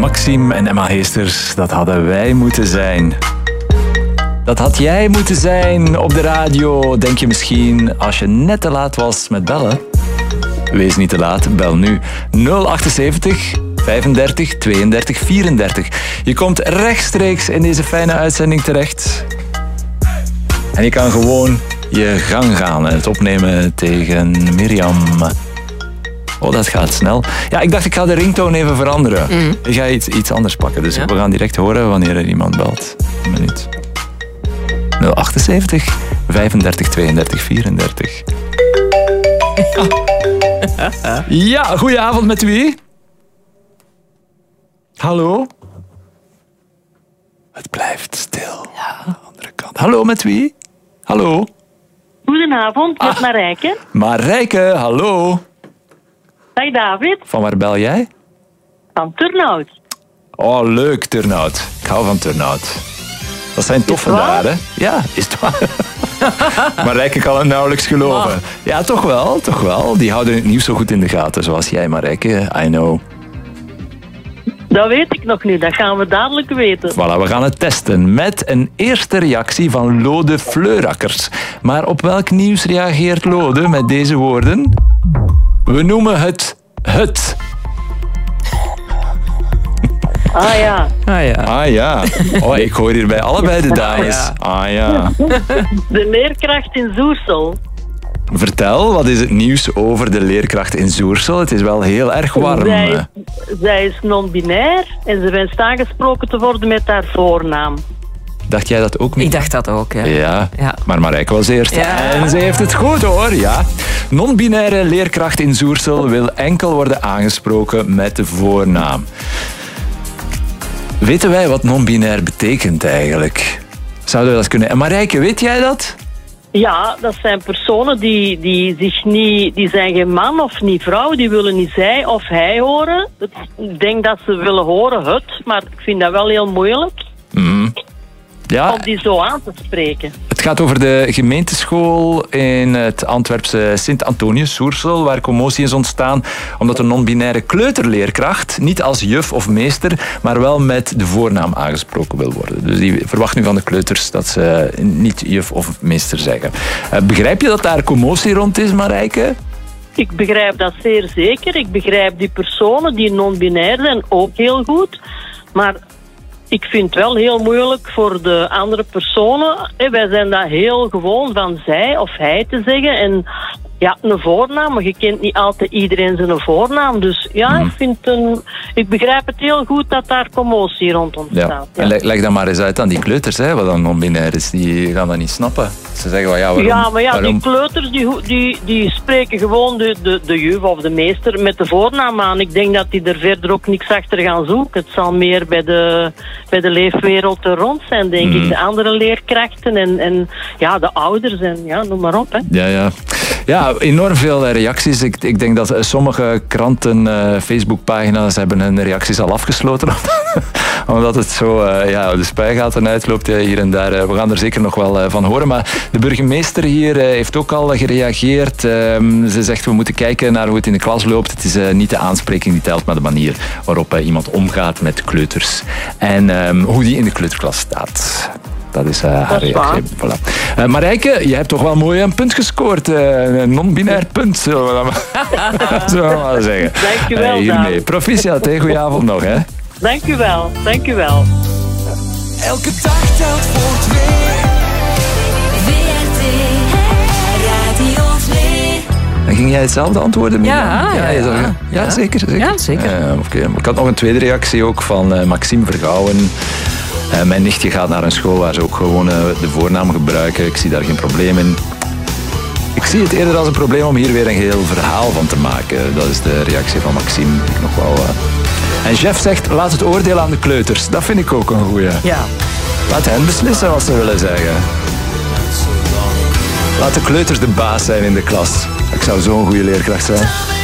Maxime en Emma Heesters, dat hadden wij moeten zijn. Dat had jij moeten zijn op de radio, denk je misschien, als je net te laat was met bellen. Wees niet te laat, bel nu 078 35 32 34. Je komt rechtstreeks in deze fijne uitzending terecht. En je kan gewoon je gang gaan en het opnemen tegen Mirjam. Oh, dat gaat snel. Ja, ik dacht ik ga de ringtone even veranderen. Ik ga iets anders pakken, dus we gaan direct horen wanneer er iemand belt. Een minuut. 078 35 32 34. Ja, goedenavond, met wie? Hallo? Het blijft stil. Ja. Aan de andere kant. Hallo, met wie? Hallo? Goedenavond, met Marijke. Marijke, hallo. Dag David. Van waar bel jij? Van Turnhout. Oh, leuk, Turnhout. Ik hou van Turnhout. Dat zijn toffe dagen. Ja, is het waar? Marijke kan het nauwelijks geloven. Oh. Ja, toch wel, toch wel. Die houden het nieuws zo goed in de gaten, zoals jij, Marijke. I know. Dat weet ik nog niet, dat gaan we dadelijk weten. Voilà, we gaan het testen met een eerste reactie van Lode Fleurakkers. Maar op welk nieuws reageert Lode met deze woorden? We noemen het. Ah ja. Ah ja. Oh, ik hoor hier bij allebei de dames. Ah ja. De leerkracht in Zoersel. Vertel, wat is het nieuws over de leerkracht in Zoersel? Het is wel heel erg warm. Zij is non-binair en ze wenst aangesproken te worden met haar voornaam. Dacht jij dat ook niet? Ik dacht dat ook, ja. Ja. Maar Marijke was eerst. Ja. En ze heeft het goed, hoor. Ja. Non-binaire leerkracht in Zoersel wil enkel worden aangesproken met de voornaam. Weten wij wat non-binair betekent eigenlijk? Zouden we dat kunnen... En Marijke, weet jij dat? Ja, dat zijn personen die zijn geen man of niet vrouw, die willen niet zij of hij horen. Ik denk dat ze willen horen het, maar ik vind dat wel heel moeilijk. Ja. Om die zo aan te spreken. Het gaat over de gemeenteschool in het Antwerpse Sint-Antonius, Zoersel, waar commotie is ontstaan omdat een non-binaire kleuterleerkracht niet als juf of meester, maar wel met de voornaam aangesproken wil worden. Dus die verwacht nu van de kleuters dat ze niet juf of meester zeggen. Begrijp je dat daar commotie rond is, Marijke? Ik begrijp dat zeer zeker. Ik begrijp die personen die non-binair zijn ook heel goed, maar ik vind het wel heel moeilijk voor de andere personen. Wij zijn dat heel gewoon van zij of hij te zeggen. En ja, een voornaam, maar je kent niet altijd iedereen zijn voornaam. Dus ja, ik begrijp het heel goed dat daar commotie rond ontstaat. Ja. Ja. Leg dat maar eens uit aan die kleuters, hè, wat dan non-binair is. Die gaan dat niet snappen. Ze zeggen van waarom? Die kleuters die spreken gewoon de juf of de meester met de voornaam aan. Ik denk dat die er verder ook niks achter gaan zoeken. Het zal meer bij de leefwereld er rond zijn, denk ik. De andere leerkrachten en de ouders en noem maar op. Hè. Ja, enorm veel reacties. Ik denk dat sommige kranten, Facebookpagina's hebben hun reacties al afgesloten. Omdat het zo de spuigaten uitloopt hier en daar. We gaan er zeker nog wel van horen. Maar de burgemeester hier heeft ook al gereageerd. Ze zegt we moeten kijken naar hoe het in de klas loopt. Het is niet de aanspreking die telt, maar de manier waarop iemand omgaat met kleuters. En hoe die in de kleuterklas staat. Dat is haar reactie. Voilà. Marijke, je hebt toch wel mooi een punt gescoord. Een non-binair punt, zullen we maar zeggen. Dank je wel, hiermee. Proficiat, hè. Goedenavond nog. Hè. Dank u wel. Elke dag telt voor twee. VRT Radio 2. En ging jij hetzelfde antwoorden? Ja, zeker. Ja, zeker. Ik had nog een tweede reactie ook van Maxime Vergouwen. Mijn nichtje gaat naar een school waar ze ook gewoon de voornaam gebruiken. Ik zie daar geen probleem in. Ik zie het eerder als een probleem om hier weer een heel verhaal van te maken. Dat is de reactie van Maxime. Die ik nog wel... En Jeff zegt, laat het oordeel aan de kleuters. Dat vind ik ook een goeie. Ja. Laat hen beslissen wat ze willen zeggen. Laat de kleuters de baas zijn in de klas. Ik zou zo'n goede leerkracht zijn.